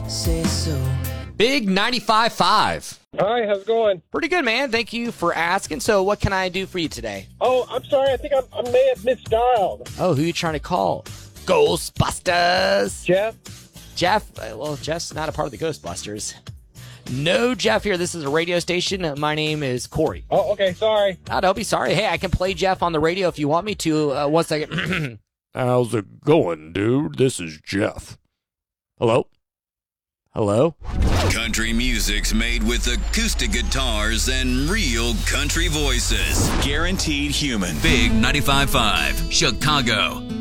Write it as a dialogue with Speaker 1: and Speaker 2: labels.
Speaker 1: say so.
Speaker 2: Big 95.5.
Speaker 3: Hi, how's it going?
Speaker 2: Pretty good, man. Thank you for asking. So what can I do for you today?
Speaker 3: Oh, I'm sorry. I think I may have misdialed.
Speaker 2: Oh, who are you trying to call? Ghostbusters.
Speaker 3: Jeff?
Speaker 2: Jeff? Well, Jeff's not a part of the Ghostbusters. No Jeff here. This is a radio station. My name is Corey.
Speaker 3: Oh, okay. Sorry.
Speaker 2: Oh, don't be sorry. Hey, I can play Jeff on the radio if you want me to. 1 second. How's it going, dude? This is Jeff. Hello? Hello?
Speaker 4: Country music's made with acoustic guitars and real country voices. Guaranteed human. Big 95.5, Chicago.